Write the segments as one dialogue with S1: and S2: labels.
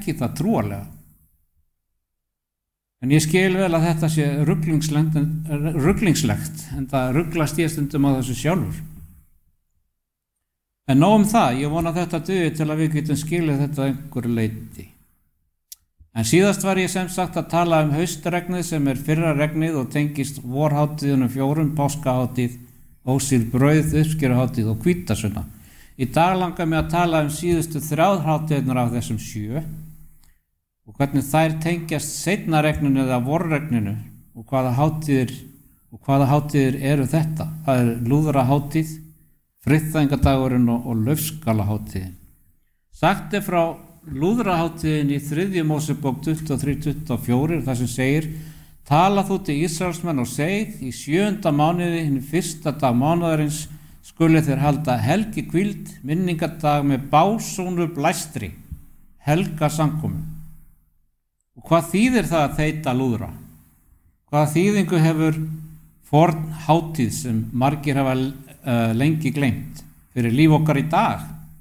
S1: ekki það trúarlega. En ég skil vel að þetta sé ruglingslegt, en það ruglast ég stundum á þessu sjálfur. En nóg það, ég vona að þetta dugi til að við getum skilið þetta einhverju leyti. En síðast var ég sem sagt að tala haustregnið sem fyrra regnið og tengist vorhátíðunum 4, páskahátíð, ósýrð brauð, uppskeruhátíð og hvítasunna. Í dag langar mig að tala síðustu 3 hátíðirnar af þessum 7 og hvernig þær tengjast seinna regninu eða vorregninu og hvaða hátíðir eru þetta. Það lúðrahátíð, friðþægingadagurinn og laufskalahátíðin. Sagt frá lúðrahátíðin í 3. Mósebók 23-24 þar sem segir: Tala þú til Ísraelsmenn og segð, í 7. mánuði, hinn 1. dag mánaðarins, skuli þeir halda helgihvíld, minningardag með básúnu blæstri, helgasamkomu. Og hvað þýðir það að þeita lúðra? Hvaða þýðingu hefur forn hátíð sem margir hafa lengi gleymt fyrir líf okkar í dag?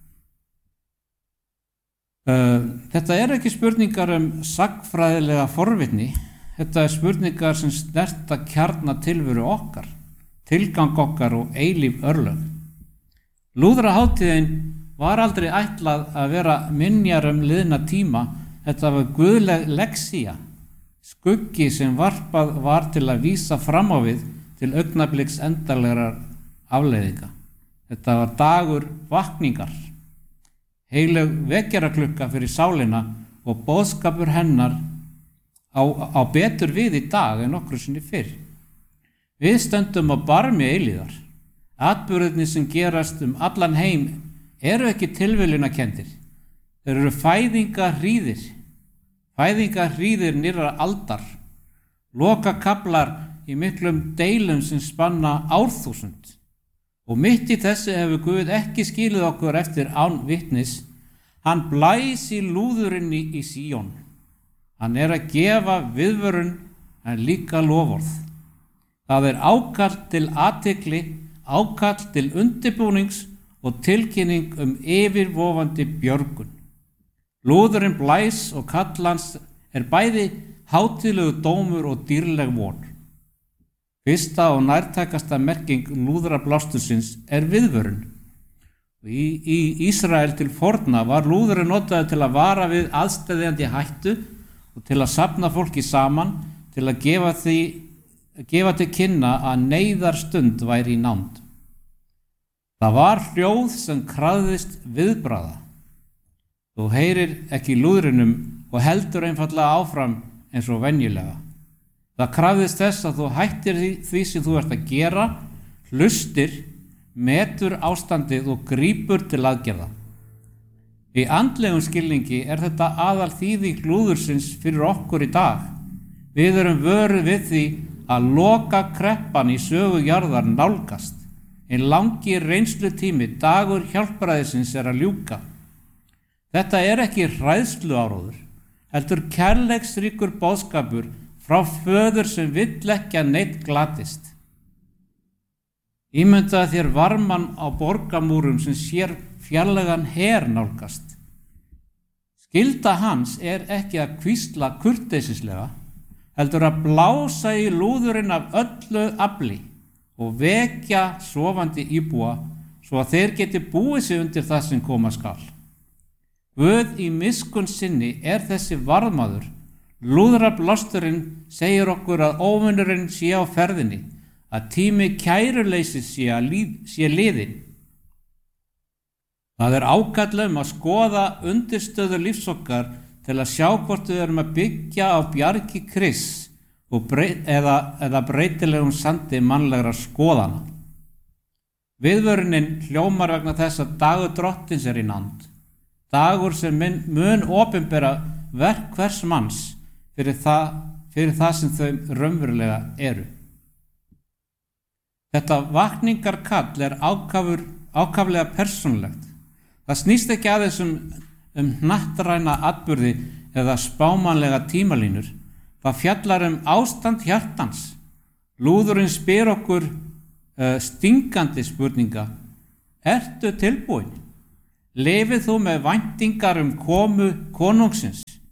S1: Þetta ekki spurningar sagnfræðilega forvitni, þetta spurningar sem snerta kjarna tilveru okkar, tilgang okkar og eilíf örlög. Lúðrahátíðin var aldrei ætlað að vera minjar liðna tíma, þetta var guðleg lexía, skuggi sem varpað var til að vísa fram á við til augnabliks endanlegrar afleiðinga. Þetta var dagur vakningar, heilög vekjaraklukka fyrir sálina og boðskapur hennar á betur við í dag en nokkru sinni fyrr. Við stöndum á barmi eilíðar. Atburðirnir sem gerast allan heim eru ekki tilviljunarkenndir. Þeir eru fæðingarhríðir nýrra aldar, lokakaflar í miklum deilum sem spanna árþúsund. Og mitt í þessu hefur Guð ekki skilið okkur eftir án vitnis. Hann blæs í lúðurinni í Síón. Hann að gefa viðvörun en líka loforð. Það ákall til athygli, ákall til undirbúnings og tilkynning yfirvofandi björgun. Lúðurinn blæs og kall hans bæði hátíðlegur dómur og dýrleg von. Fyrsta og nærtækasta merking lúðrablástursins viðvörun. Í Ísrael til forna var lúðurinn notaður til að vara við aðsteðjandi hættu og til að safna fólki saman, til að gefa til kynna að neyðarstund væri í nánd. Það var hljóð sem krafðist viðbragða. Þú heyrir ekki lúðrinum og heldur einfaldlega áfram eins og venjulega. Það krafðist þess að þú hættir því sem þú ert að gera, hlustir, metur ástandið og grípur til aðgerða. Í andlegum skilningi þetta aðal þýðing lúðursins fyrir okkur í dag. Við erum vöruð við því að loka kreppan í sögu jarðar nálgast. En langi reynslutími, dagur hjálpræðisins að ljúka. Þetta ekki hræðsluáróður, heldur kærleiksríkur boðskapur frá föður sem vill ekki að neitt glatist. Ímyndaðu þér varmann á borgamúrum sem sér fjarlægan her nálgast. Skylda hans ekki að hvísla kurteisislega, heldur að blása í lúðurinn af öllu afli og vekja sofandi íbúa svo að þeir geti búið sig undir það sem koma skal. Guð í miskunn sinni þessi varðmaður. Lúðrablásturinn segir okkur að óvinurinn sé á ferðinni, að tími kæruleysis sé liðinn. Það ákall að skoða undirstöður lífs okkar til að sjá hvort við erum að byggja á bjargi Krists eða breytilegum sandi mannlegra skoðana. Viðvörunin hljómar vegna þess að dagur drottins í nánd. Dagur sem mun opinbera verk hvers manns fyrir það sem þau raunverulega eru. Þetta vakningarkall ákaflega persónulegt. Það snýst ekki aðeins hnattræna atburði eða spámanlega tímalínur. Það fjallar ástand hjartans. Lúðurinn spyr okkur stingandi spurninga. Ertu tilbúin? Lifið þú með væntingar komu konungsins?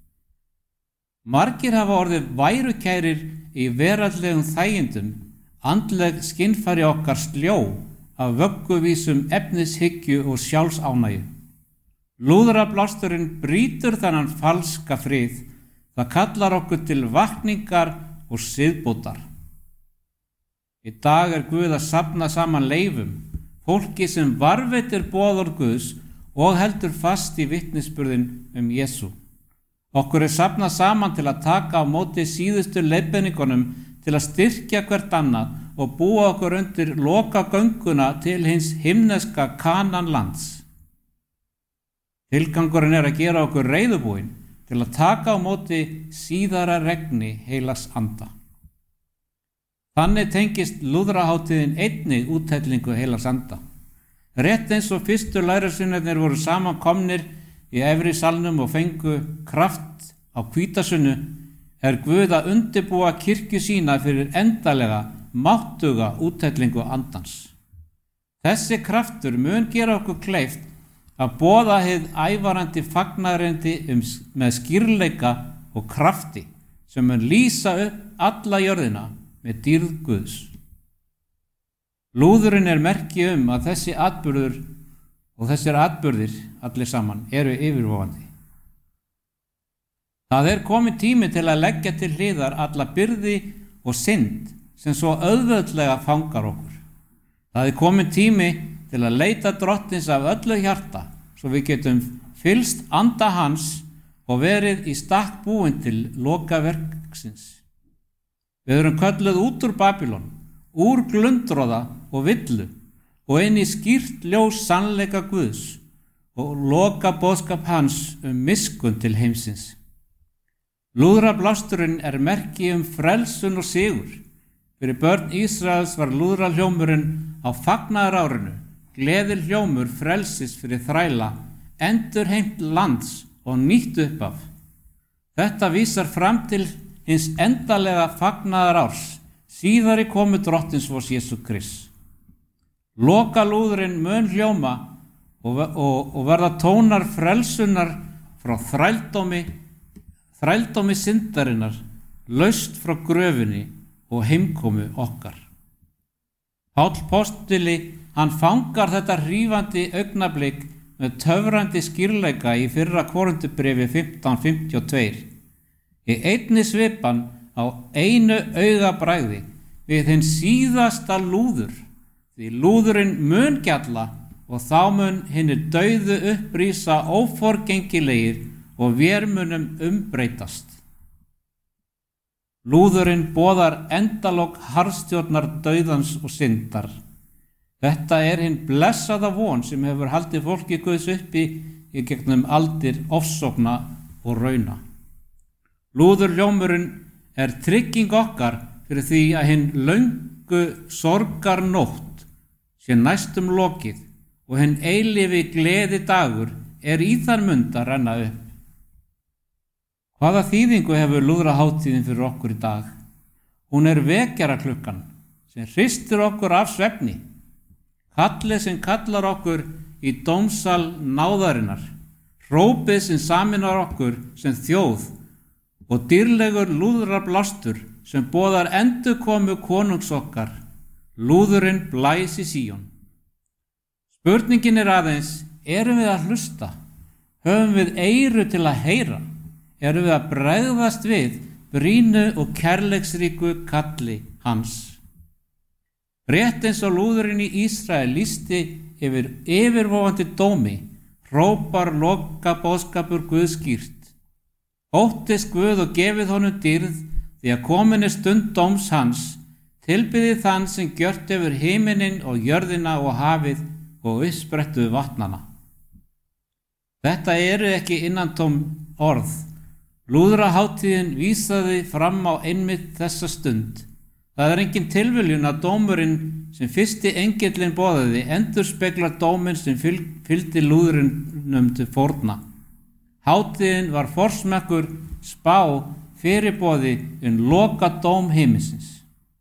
S1: Margir hafa orðið værukærir í veraldlegum þægindum, andleg skynfæri okkar sljó af vögguvísum efnishyggju og sjálfsánægju. Lúðrablásturinn brýtur þennan falska frið. Það kallar okkur til vakningar og siðbótar. Í dag Guð að safna saman leifum, fólki sem varveitir boðorð Guðs og heldur fast í vitnisburðin Jesú. Okkur safnað saman til að taka á móti síðustu leiðbeiningunum til að styrkja hvert annað og búa okkur undir lokagönguna til hins himneska Kananlands. Tilgangurinn að gera okkur reiðubúin til að taka á móti síðara regni heilags anda. Þannig tengist lúðrahátíðin einnig úthellingu heilags anda. Rétt eins og fyrstu lærisveinarnir voru samankomnir í efri salnum og fengu kraft á hvítasunnu, Guð að undirbúa kirkju sína fyrir endalega, máttuga úthellingu andans. Þessi kraftur mun gera okkur kleift að boða hið ævarandi fagnaðarendi með skýrleika og krafti sem mun lýsa upp alla jörðina með dýrð Guðs. Lúðurinn merki að þessi atburður og þessir atburðir allir saman eru yfirvofandi. Það kominn tími til að leggja til hliðar alla byrði og synd sem svo auðveldlega fangar okkur. Það kominn tími til að leita drottins af öllu hjarta, svo við getum fylgst anda hans og verið í stakk búin til lokaverksins. Við erum kölluð út úr Babylon, úr glundroða og villu og inn í skýrt ljós sannleika Guðs og loka boðskap hans miskunn til heimsins. Lúðrablásturinn merki frelsun og sigur. Fyrir börn Ísraels var lúðrahljómurinn á fagnaðarárinu, gleðihljómur frelsis fyrir þræla, endurheimt lands og nýtt uppaf. Þetta vísar fram til hins endalega fagnaðarárs, síðari komu drottins vors Jesú Krist. Lokalúðurinn mun hljóma og verða tónar frelsunar frá þrældómi syndarinnar, laust frá gröfinni og heimkomu okkar. Páll postuli, hann fangar þetta hrífandi augnablik með töfrandi skýrleika í 1. Korinthubréfi 15:52. Í einni svipan á einu augabragði við hinn síðasta lúður, því lúðurinn mun gjalla og þá mun hinir dauðu upprísa óforgengilegir og vér munum umbreytast. Lúðurinn boðar endalok harðstjórnar dauðans og syndar. Þetta hinn blessaða von sem hefur haldið fólki Guðs uppi í gegnum aldir ofsókna og rauna. Lúðurhljómurinn trygging okkar fyrir því að hinn löngu sorgarnótt sé næstum lokið og hinn eilífi gleði dagur í þann mund að renna upp. Hvaða þýðingu hefur lúðrahátíðin fyrir okkur í dag? Hún vekjaraklukkan sem hristir okkur af svefni, kallið sem kallar okkur í dómsal náðarinnar, hrópið sem saminar okkur sem þjóð og dýrlegur lúðrablástur sem boðar endurkomu konungs okkar. Lúðurinn blæs í Síón. Spurningin aðeins, erum við að hlusta? Höfum við eyru til að heyra? Erum við að bregðast við brýnu og kærleiksríku kalli hans? Rétt eins og lúðurinn í Ísrael lýsti yfir yfirvofandi dómi, hrópar loka boðskapur Guðs skýrt. Óttist Guð og gefið honum dýrð, því að komin stund dóms hans, tilbyðið þann sem gjört yfir himininn og jörðina og hafið og uppsprettu vatnana. Þetta ekki innantóm orð. Lúðrahátíðin vísaði fram á einmitt þessa stund. Það engin tilviljun að dómurinn sem fyrsti engillinn boðaði endurspeglar dóminn sem fylgdi lúðurinnum til fórna. Hátíðin var forsmekkur spá fyrirboði loka dóm himinsins.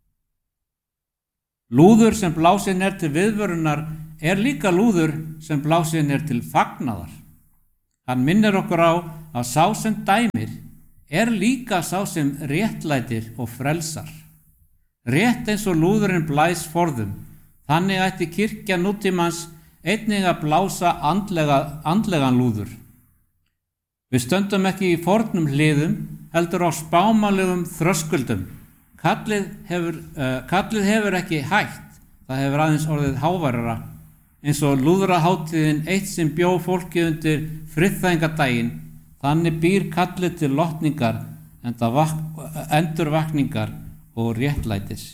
S1: Lúður sem blásin til viðvörunar líka lúður sem blásin til fagnaðar. Hann minnir okkur á að sá sem dæmir líka sá sem réttlætir og frelsar. Rétt eins og lúðurinn blæs forðum, þannig ætti kirkja nútímans einnig að blása andlegan lúður. Við stöndum ekki í fornum hliðum, heldur á spámanlegum þröskuldum. Kallið hefur ekki hætt, það hefur aðeins orðið háværara, eins og lúðrahátíðin eitt sem bjó fólki undir friðþægingadaginn, þannig býr kallið til lotningar, endurvakningar og réttlætis.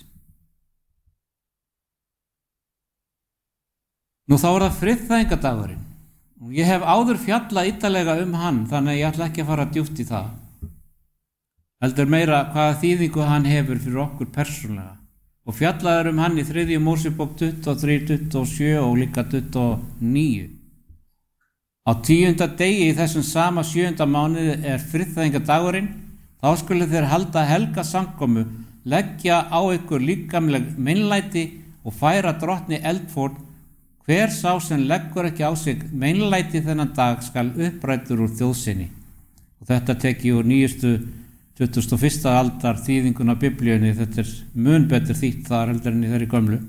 S1: Nú þá það friðþægingadagurinn og ég hef áður fjallað ítarlega hann, þannig að ég ætla ekki að fara djúpt í það. Heldur meira hvaða þýðingu hann hefur fyrir okkur persónulega og fjallaður hann í 3. Mósebók 23, 27 og líka 29. Á 10. degi í þessum sama 7. mánuði friðþægingadagurinn, þá skulu þeir halda helga samkomu, leggja á ykkur líkamleg meinlæti og færa drottni eldfórn. Hver sá sem leggur ekki á sig meinlæti þennan dag skal upprættur úr þjóðsinni. Og þetta teki úr 21. aldar þýðinguna Biblíunni, þetta mun betur þýtt þar heldur en í þeirri gömlu.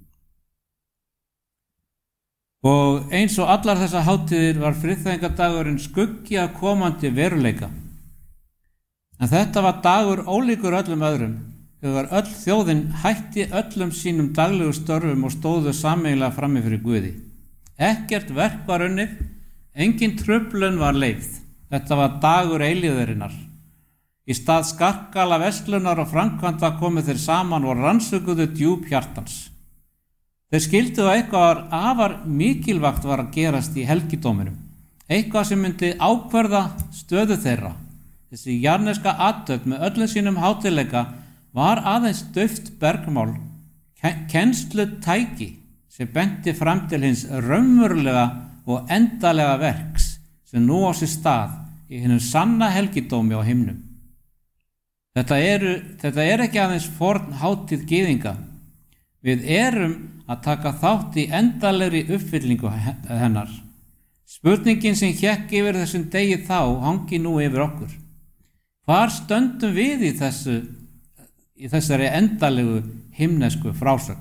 S1: Og eins og allar þessar hátíðir var friðþægingadagurinn skuggi af komandi veruleika. En þetta var dagur ólíkur öllum öðrum, þegar öll þjóðin hætti öllum sínum daglegu störfum og stóðu sameiginlega frammi fyrir Guði. Ekkert verk var unnið, engin truflun var leyfð. Þetta var dagur eilíðarinnar. Í stað skarkala verslunar og framkvæmda komu þeir saman og rannsökuðu djúp hjartans. Þeir skildu að eitthvað afar mikilvægt var að gerast í helgidóminum, eitthvað sem myndi ákverða stöðu þeirra. Þessi jarneska athöfn með öllum sínum hátíðleika var aðeins dauft bergmál, kennslutæki sem benti fram til hins raunverulega og endalega verks sem nú á sér stað í hinum sanna helgidómi á himnum. Þetta er ekki aðeins forn hátíð gyðinga. Við erum að taka þátt í endalegri uppfyllingu hennar. Spurningin sem hékk yfir þessum degi þá hangi nú yfir okkur. Hvar stöndum við í þessari endalegu himnesku frásögn?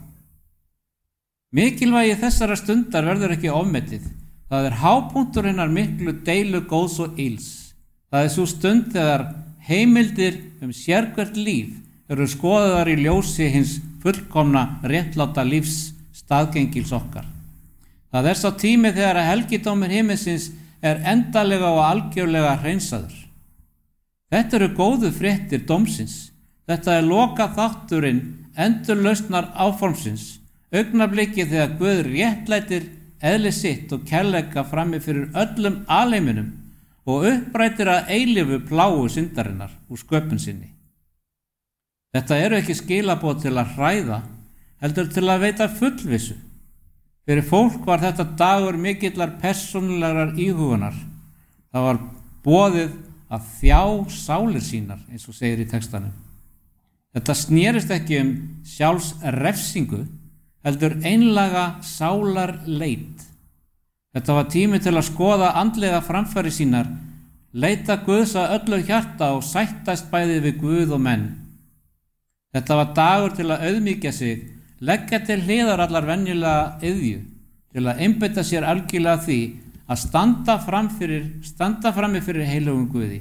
S1: Mikilvægi þessara stundar verður ekki ofmetið. Það er hápunktur hinnar miklu deilu góðs og ills. Það er sú stund þegar heimildir sérhvert líf eru skoðaðar í ljósi hins fullkomna réttláta lífs staðgengils okkar. Það er sá tími þegar að helgidómur himinsins er endalega og algjörlega hreinsaður. Þetta eru góðu fréttir dómsins. Þetta er loka þátturinn endurlausnar áformsins, augnablikið þegar Guð réttlætir eðli sitt og kærleika frammi fyrir öllum alheiminum og upprætir að eilífu plágu syndarinnar úr sköpun sinni. Þetta eru ekki skilaboð til að hræða, heldur til að veita fullvissu. Fyrir fólk var þetta dagur mikillar persónulegrar íhugunar. Það var boðið að þjá sálir sínar, eins og segir í textanum. Þetta snerist ekki sjálfsrefsingu, heldur einlaga sálarleit. Þetta var tími til að skoða andlega framfæri sínar, leita Guðs að öllu hjarta og sættast bæði við Guð og menn. Þetta var dagur til að auðmýkja sig, leggja til hliðar allar venjulega iðju, til að einbeita sér algjörlega því að standa frammi fyrir heilögum Guði.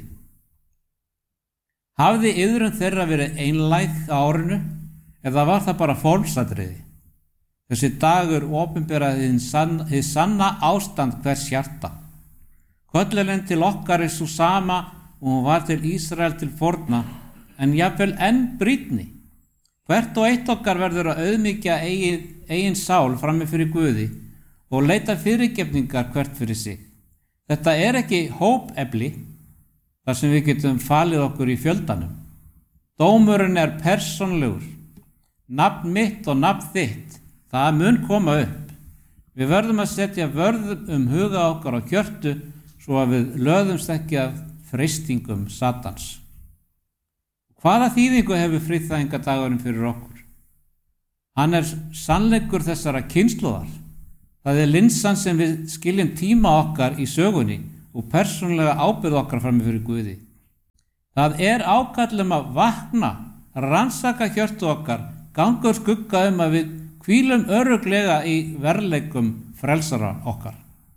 S1: Hafði iðrun þeirra verið einlæg á árinu, eða var það bara formsatriði? Þessi dagur opinberaði hið sanna ástand hvers hjarta. Köllurinn til okkar er svo sama og hún var til Ísrael til forna, en jafnvel enn brýnni. Hvert og eitt okkar verður að auðmýkja eigin sál frammi fyrir Guði og leita fyrirgefningar hvert fyrir sig. Þetta er ekki hópefli, þar sem við getum falið okkur í fjöldanum. Dómurinn er persónlegur. Nafn mitt og nafn þitt, það mun koma upp. Við verðum að setja vörð huga okkar á hjörtu svo að við löðumst ekki af freistingum Satans. Hvaða þýðingu hefur friðþægingadagurinn fyrir okkur? Hann er sannleikur þessara kynslóðar. Það er linsan sem við skiljum tíma okkar í sögunni og persónulega ábyrgð okkar frammi fyrir Guði. Það er ákall að vakna, rannsaka hjörtu okkar, ganga úr skugga að við hvílum örugglega í verleikum frelsara okkar.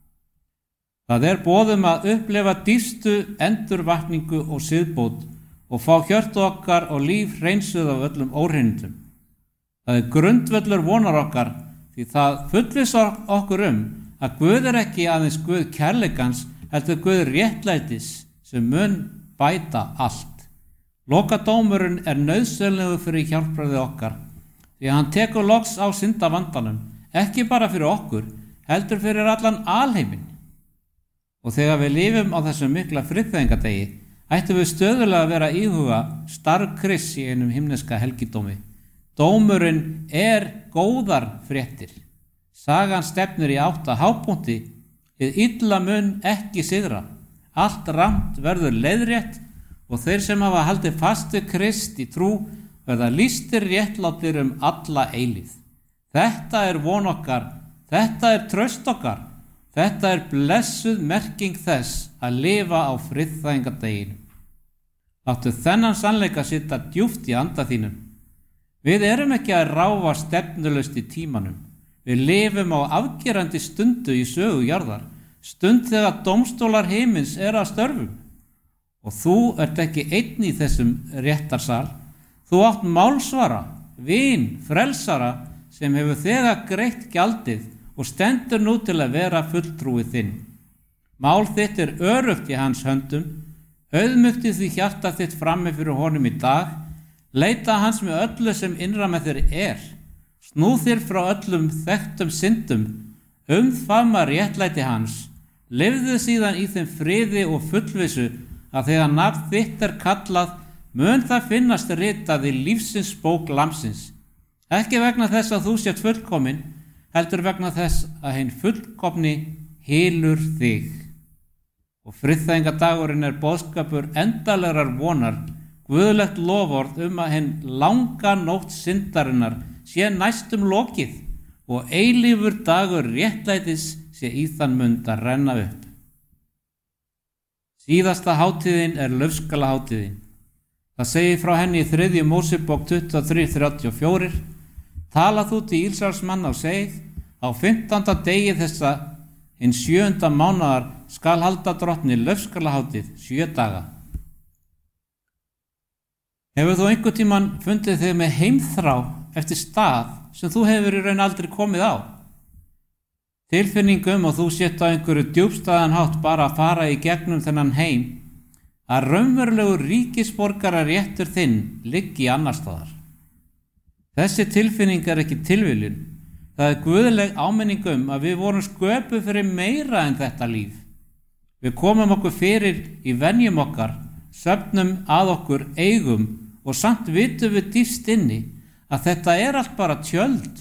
S1: Það er boð að upplifa dýpstu endurvakningu og siðbót og fá hjörtu okkar og líf hreinsuð af öllum óhreinindum. Það er grundvöllur vonar okkar því það fullvissar okkur að Guð er ekki aðeins Guð kærleikans, heldur Guð réttlætis sem mun bæta allt. Lokadómurinn er nauðsynlegur fyrir hjálpræði okkar því hann tekur loks á syndavandanum, ekki bara fyrir okkur, heldur fyrir allan alheiminn. Og þegar við lifum á þessum mikla friðþægingadegi, ættum við stöðulega að vera að íhuga starf Krists í einum himneska helgidómi. Dómurinn er góðar fréttir. Sagan stefnir í átt að hápunkti, hið illa mun ekki sigra. Allt rangt verður leiðrétt og þeir sem hafa haldið fast við Krist í trú verða lýstir réttlátir alla eilífð. Þetta er von okkar, þetta er traust okkar, þetta er blessuð merking þess að lifa á friðþægingadeginu. Láttu þennan sannleika sitja djúpt í anda þínum. Við erum ekki að ráfa stefnulaust í tímanum. Við lifum á afgerandi stundu í sögu jarðar, stund þegar dómstólar heimins að störfum. Og þú ert ekki einn í þessum réttarsal. Þú átt málsvara, vin, frelsara sem hefur þegar greitt gjaldið og stendur nú til að vera fulltrúið þinn. Mál þitt er öruggt í hans höndum, auðmugti því hjarta þitt frammi fyrir honum í dag, leita hans með öllu sem innra með þér snúð þér frá öllum þekktum syndum, faðma réttlæti hans, lifðu síðan í þeim friði og fullvissu að þegar nafn þitt kallað, mun það finnast ritað í lífsins bók Lamsins, ekki vegna þess að þú sért fullkomin, heldur vegna þess að hinn fullkomni hylur þig. Og friðþægingadagurinn er boðskapur endalegrar vonar, guðlegt loforð að hinn langa nótt syndarinnar sé næstum lokið og eilífur dagur réttlætis sé í þann mund að renna upp. Síðasta hátíðin er laufskalahátíðin. Það segir frá henni í 3. Mósebók 23:34. Tala þú til Ísraelsmanna og segið, á 15. degi þessa hinn 7. mánaðar skal halda drottni laufskalahátíð 7 daga. Hefur þú einhvern tímann fundið þig með heimþrá eftir stað sem þú hefur í raun aldrei komið á? Tilfinningum og þú sért á einhverju djúpstæðan hátt bara að fara í gegnum þennan heim, að raunverulegur ríkisborgara réttur þinn liggi annars staðar. Þessi tilfinning er ekki tilviljun. Það er guðleg áminning að við vorum sköpuð fyrir meira en þetta líf. Við komum okkur fyrir í venjum okkar, söfnum að okkur eigum og samt vitum við dýpst inni að þetta allt bara tjöld,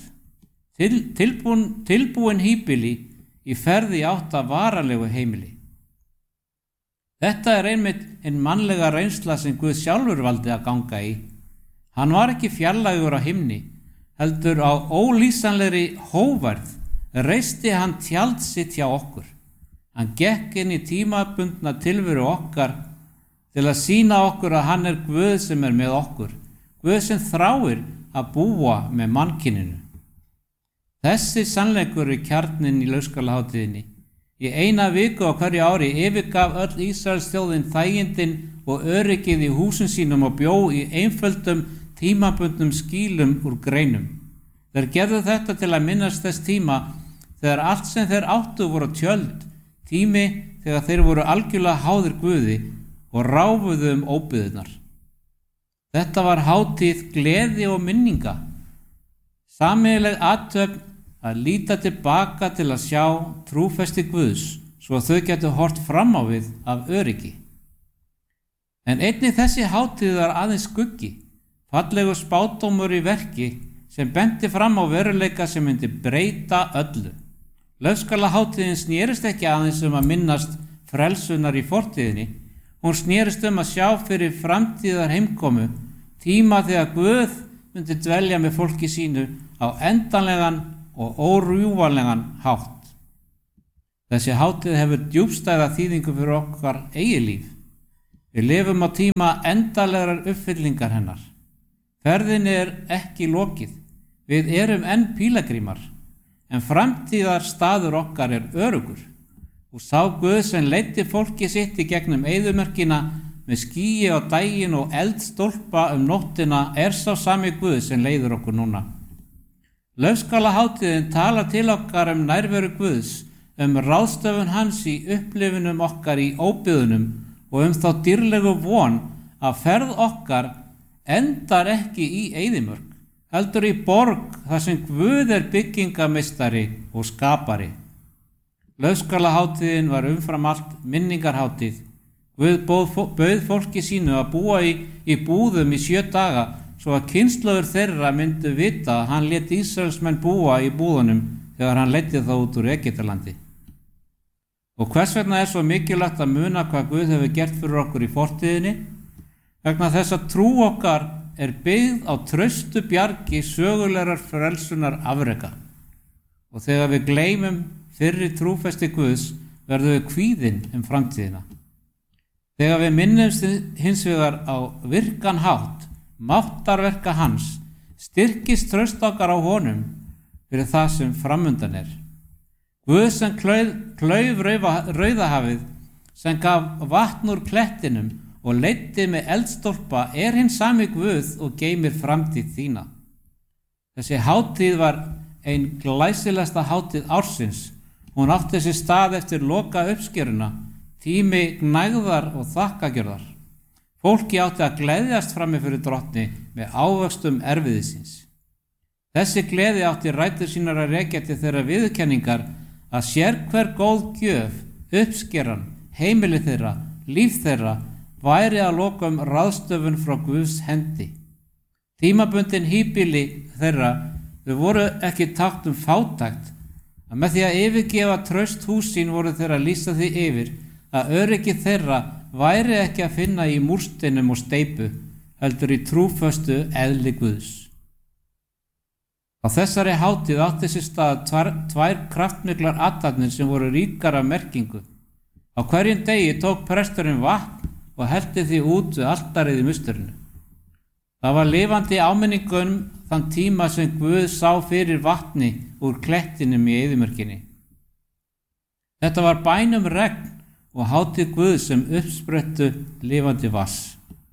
S1: tilbúin híbýli í ferði átt að varanlegu heimili. Þetta einmitt hinn mannlega reynsla sem Guð sjálfur valdi að ganga í. Hann var ekki fjarlægur á himni, heldur á ólýsanlegri hóværð reisti hann tjald sitt hjá okkur. Hann gekk inn í tímabundna tilveru okkar til að sýna okkur að hann Guð sem með okkur, Guð sem þráir að búa með mannkyninu. Þessi sannleikur kjarninn í laufskalahátíðinni. Í 1 viku á hverju ári yfirgaf öll Ísraels þjóðin þægindin og öryggið í húsum sínum og bjó í einföldum tímabundnum skýlum úr greinum. Þeir gerðu þetta til að minnast þess tíma þegar allt sem þeir áttu voru tjöld, tími þegar þeir voru algjörlega háðir Guði og ráfuðu óbyggðirnar. Þetta var hátíð gleði og minninga, sameiginleg athöfn að líta tilbaka til að sjá trúfesti Guðs svo að þau getu hort fram á við af öryggi. En einnig þessi hátíð var aðeins skuggi, fallegur spádómur í verki sem benti fram á veruleika sem myndi breyta öllu. Laufskalahátíðin snerist ekki aðeins að minnast frelsunar í fortíðinni, hún snerist að sjá fyrir framtíðar heimkomu, tíma þegar Guð myndi dvelja með fólki sínu á endanlegan og órjúfanlegan hátt. Þessi hátíð hefur djúpstæða þýðingu fyrir okkar eigið líf. Við lifum á tíma endalegrar uppfyllingar hennar. Ferðinni ekki lokið. Við erum enn pílagrímar, en framtíðar staður okkar öruggur. Og sá Guð sem leiddi fólki sitt í gegnum eyðimörkina með skýi á daginn og eldstólpa nóttina sá sami Guð sem leiðir okkur núna. Laufskálahátíðin talar til okkar nærveru Guðs, ráðstöfun hans í upplifunum okkar í óbyggðunum og þá dýrlegu von að ferð okkar endar ekki í eyðimörk, heldur í borg þar sem Guð byggingameistari og skapari. Laufskálahátíðin var umfram allt minningarhátíð. Guð bauð fólki sínu að búa í búðum í 7 daga svo að kynslóður þeirra myndu vita að hann lét Ísraelsmenn búa í búðunum þegar hann leiddi þá út úr Egyptalandi. Og hvers vegna svo mikilvægt að muna hvað Guð hefur gert fyrir okkur í fortíðinni? Vegna þess að trú okkar byggð á traustu bjargi sögulegar frelsunar afreka. Og þegar við gleymum fyrri trúfesti Guðs verðum við kvíðin framtíðina. Þegar við minnumst hins vegar á virkan hátt, máttarverka hans, styrkist traust okkar á honum fyrir það sem framundan Guð sem klauf Rauðahafið, sem gaf vatn úr klettinum og leiddi með eldstólpa hinn sami Guð og geymir framtíð þína. Þessi hátíð var ein glæsilegasta hátíð ársins. Hún átti sér stað eftir loka uppskeruna, tími gnægðar og þakkagjörðar. Fólki átti að gleðjast frammi fyrir drottni með ávöxtum erfiðisins. Þessi gleði átti rætur sínar að rekja til þeirra viðurkenningar að sérhver góð gjöf, uppskeran, heimili þeirra, líf þeirra væri að lokum ráðstöfun frá Guðs hendi. Tímabundin híbýli þeirra voru ekki tákn fátækt, að með því að yfirgefa traust hús sín voru þeirra að lýsa því yfir að öryggi þeirra væri ekki að finna í múrsteinum og steypu, heldur í trúföstu eðli Guðs. Á þessari hátíð átti sér stað tvær kraftmiklar athafnir sem voru ríkar af merkingu. Á hverjum degi tók presturinn vatn og hellti því út við altarið í musturinu. Það var lifandi áminningun þann tíma sem Guð sá fyrir vatni úr klettinum í eyðimörkinni. Þetta var bæn regn og hátíð Guð sem uppsprettu lifandi vass.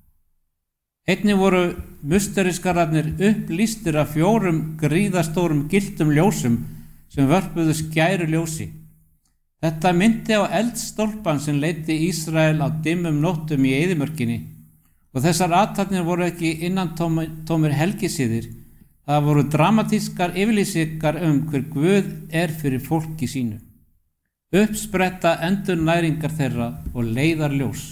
S1: Einnig voru musteriskararnir upplýstir af 4 gríðastórum gylltum ljósum sem vörpuðu skæru ljósi. Þetta myndi á eldstólpan sem leiddi Ísrael á dimmum nóttum í eyðimörkinni og þessar athafnir voru ekki innantómir helgisiðir. Það voru dramatískar yfirlýsingar hver Guð fyrir fólki sínu. Uppspretta endurnæringar þeirra og leiðarljós.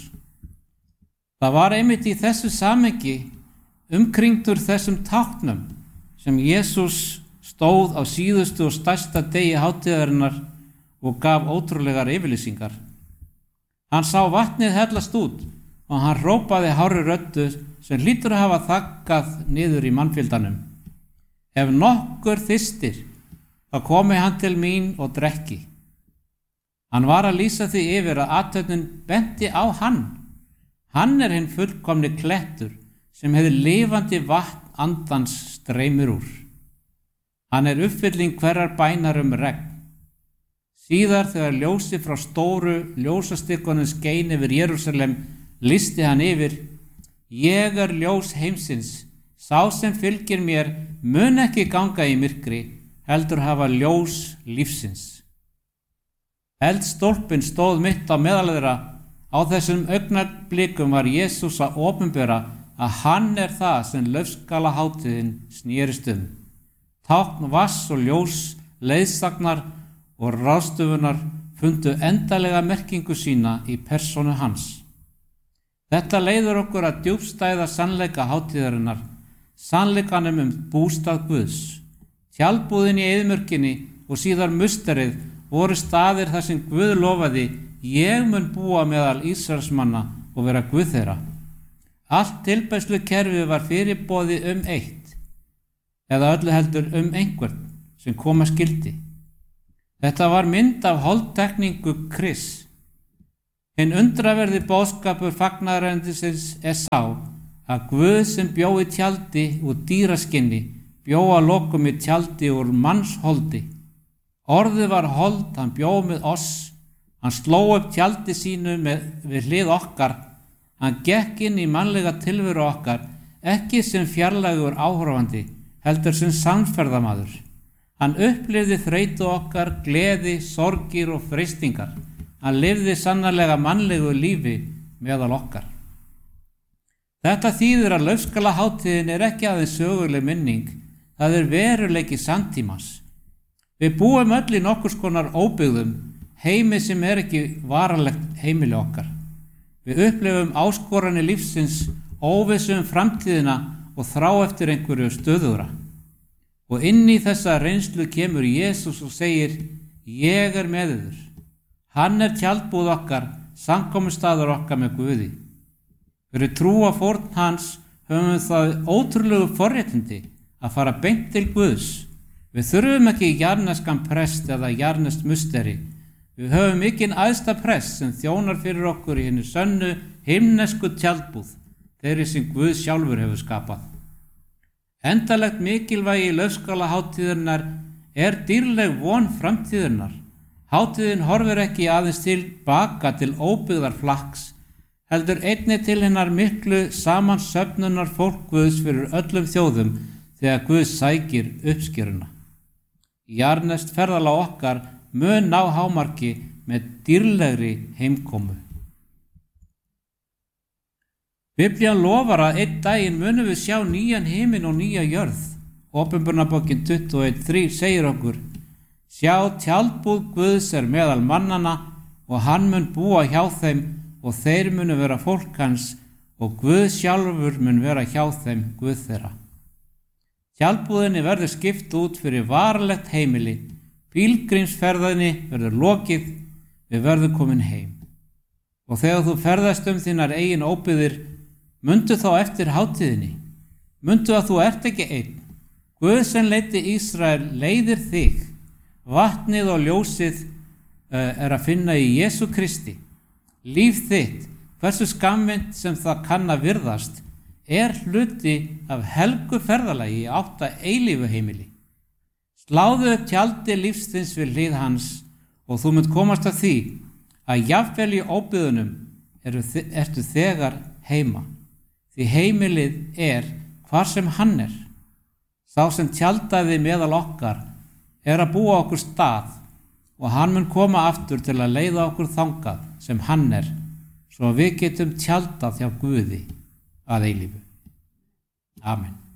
S1: Það var einmitt í þessu samhengi umkringdur þessum táknum sem Jesús stóð á síðustu og stærsta degi hátíðarinnar og gaf ótrúlegar yfirlýsingar. Hann sá vatnið hellast út og hann hrópaði hárri röddu sem hlýtur að hafa þaggað niður í mannfjöldanum. Ef nokkur þyrstir, þá komi hann til mín og drekki. Hann var að lýsa því yfir að athöfnin benti á hann. Hann hinn fullkomni klettur sem hefði lifandi vatn andans streymir úr. Hann uppfylling hverrar bænar regn. Síðar þegar ljósi frá stóru ljósastikkunum skein yfir Jerúsalem, lýsti hann yfir: Ég ljós heimsins, sá sem fylgir mér mun ekki ganga í myrkri, heldur hafa ljós lífsins. Eldstólpinn stóð mitt á meðal þeirra. Á þessum augnablikum var Jesús að opinbera að hann það sem laufskálahátíðin snerist Tákn vass og ljós, leiðsagnar og ráðstöfunar fundu endalega merkingu sína í persónu hans. Þetta leiðir okkur að djúpstæða sannleika hátíðarinnar, sannleikanum bústað Guðs. Tjaldbúðin í eyðimörkinni og síðar musterið voru staðir þar sem Guð lofaði: Ég mun búa meðal Ísraelsmanna og vera Guð þeirra. Allt tilbeiðslukerfið var fyrirboðið eitt, eða öllu heldur einhvern sem koma skyldi. Þetta var mynd af holdtekningu Krists. Hinn undraverði boðskapur fagnaðarerindisins sá að Guð sem bjó í tjaldi úr dýraskinni bjó að lokum í tjaldi úr mannsholdi. Orðið var hold, hann bjó með oss, hann sló upp tjaldi sínu við hlið okkar, hann gekk inn í mannlega tilveru okkar, ekki sem fjarlægur áhorfandi, heldur sem samferðamaður. Hann upplifði þreytu okkar, gleði, sorgir og freistingar. Hann lifði sannarlega mannlegu lífi meðal okkar. Þetta þýðir að laufskalahátíðin ekki aðeins söguleg minning, það veruleiki samtímans. Við búum öll í nokkurs konar óbyggðum, heimi sem ekki varanlegt heimili okkar. Við upplifum áskoranir lífsins, óvissu framtíðina og þrá eftir einhverju stöðugra. Og inn í þessa reynslu kemur Jesús og segir, ég með yður. Hann tjaldbúð okkar, samkomustaður okkar með Guði. Fyrir trúa fórn hans höfum við það ótrúlegu forréttindi að fara beint til Guðs. Við þurfum ekki jarðneskan prest eða jarðneskt musteri. Við höfum mikinn æðsta prest sem þjónar fyrir okkur í hinni sönnu himnesku tjaldbúð, þeirri sem Guð sjálfur hefur skapað. Endalegt mikilvægi laufskalahátíðarinnar dýrleg von framtíðarinnar. Hátíðin horfir ekki aðeins tilbaka til óbyggðar flakks, heldur einnig til hennar miklu samansöfnunar fólk Guðs fyrir öllum þjóðum þegar Guð sækir uppskéruna. Jarðneskt ferðalag okkar mun ná hámarki með dýrlegri heimkomu. Biblían lofar að einn daginn munum við sjá nýjan himinn og nýja jörð. Opinberunarbókin 21:3 segir okkur, sjá tjaldbúð Guðs meðal mannana og hann mun búa hjá þeim og þeir munu vera fólk hans og Guð sjálfur mun vera hjá þeim Guð þeirra. Tjaldbúðinni verður skipt út fyrir varanlegt heimili, pílgrímsferðinni verður lokið, við verðum komin heim. Og þegar þú ferðast þínar eigin óbyggðir, mundu þá eftir hátíðinni, mundu að þú ert ekki einn. Guð sem leiddi Ísrael leiðir þig. Vatnið og ljósið að finna í Jesú Kristi. Líf þitt, hversu skammvinnt sem það kann að virðast, hluti af helgu ferðalagi í átt að eilífu heimili. Sláðu upp tjaldi lífsins við hlið hans og þú munt komast að því að jafnvel í óbyggðunum ertu þegar heima. Því heimilið hvar sem hann Sá sem tjaldaði meðal okkar að búa okkur stað og hann mun koma aftur til að leiða okkur þangað sem hann svo við getum tjaldað hjá Guði að eilífu. Amen.